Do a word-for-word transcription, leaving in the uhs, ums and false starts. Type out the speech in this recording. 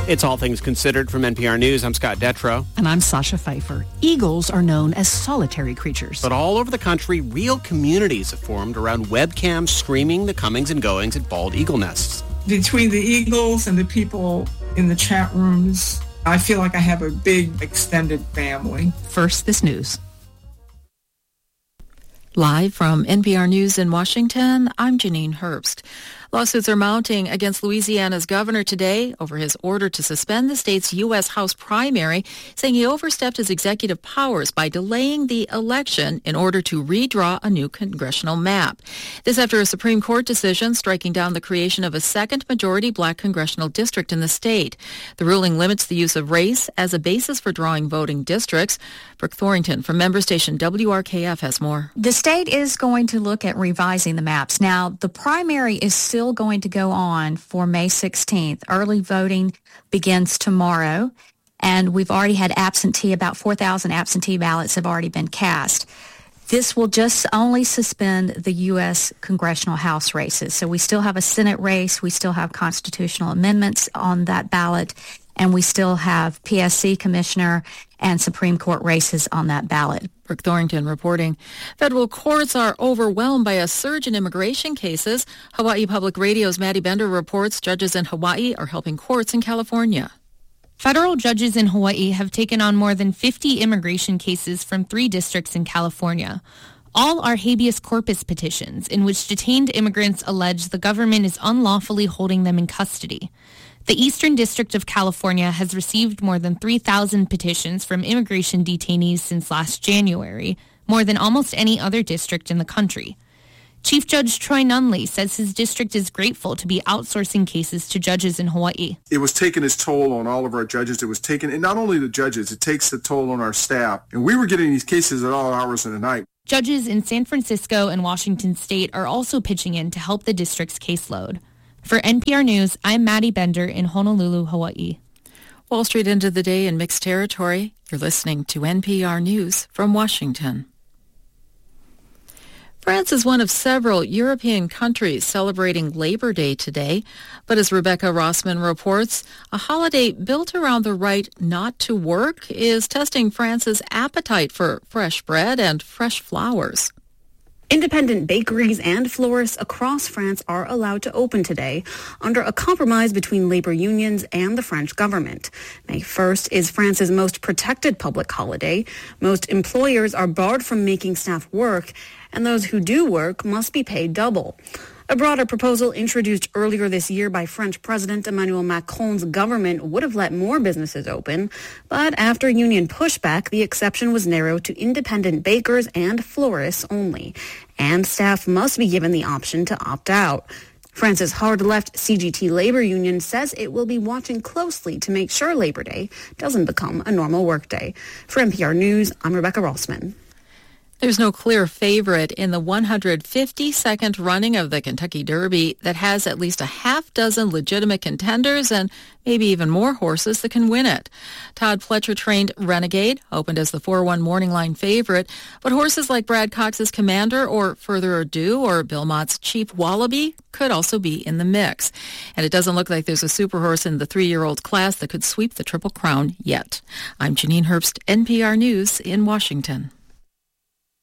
It's All Things Considered from N P R News. I'm Scott Detrow. And I'm Sasha Pfeiffer. Eagles are known as solitary creatures. But all over the country, real communities have formed around webcams streaming the comings and goings at bald eagle nests. Between the eagles and the people in the chat rooms, I feel like I have a big extended family. First, this news. Live from N P R News in Washington, I'm Janine Herbst. Lawsuits are mounting against Louisiana's governor today over his order to suspend the state's U S House primary, saying he overstepped his executive powers by delaying the election in order to redraw a new congressional map. This after a Supreme Court decision striking down the creation of a second majority black congressional district in the state. The ruling limits the use of race as a basis for drawing voting districts. Brooke Thorrington from member station W R K F has more. The state is going to look at revising the maps. Now, the primary is still going to go on for May sixteenth. Early voting begins tomorrow, and we've already had absentee, about four thousand absentee ballots have already been cast. This will just only suspend the U S congressional House races. So we still have a Senate race, we still have constitutional amendments on that ballot, and we still have P S C commissioner and Supreme Court races on that ballot. Brooke Thorrington reporting. Federal courts are overwhelmed by a surge in immigration cases. Hawaii Public Radio's Maddie Bender reports judges in Hawaii are helping courts in California. Federal judges in Hawaii have taken on more than fifty immigration cases from three districts in California. All are habeas corpus petitions in which detained immigrants allege the government is unlawfully holding them in custody. The Eastern District of California has received more than three thousand petitions from immigration detainees since last January, more than almost any other district in the country. Chief Judge Troy Nunley says his district is grateful to be outsourcing cases to judges in Hawaii. It was taking its toll on all of our judges. It was taking, and not only the judges, it takes the toll on our staff. And we were getting these cases at all hours of the night. Judges in San Francisco and Washington State are also pitching in to help the district's caseload. For N P R News, I'm Maddie Bender in Honolulu, Hawaii. Wall Street ended the day in mixed territory. You're listening to N P R News from Washington. France is one of several European countries celebrating Labor Day today. But as Rebecca Rossman reports, a holiday built around the right not to work is testing France's appetite for fresh bread and fresh flowers. Independent bakeries and florists across France are allowed to open today under a compromise between labor unions and the French government. May first is France's most protected public holiday. Most employers are barred from making staff work, and those who do work must be paid double. A broader proposal introduced earlier this year by French President Emmanuel Macron's government would have let more businesses open, but after union pushback, the exception was narrowed to independent bakers and florists only, and staff must be given the option to opt out. France's hard-left C G T labor union says it will be watching closely to make sure Labor Day doesn't become a normal workday. For N P R News, I'm Rebecca Rossman. There's no clear favorite in the one hundred fifty-second running of the Kentucky Derby that has at least a half dozen legitimate contenders and maybe even more horses that can win it. Todd Pletcher-trained Renegade opened as the four one Morning Line favorite, but horses like Brad Cox's Commander or Further Ado or Bill Mott's Cheap Wallaby could also be in the mix. And it doesn't look like there's a super horse in the three-year-old class that could sweep the Triple Crown yet. I'm Janine Herbst, N P R News in Washington.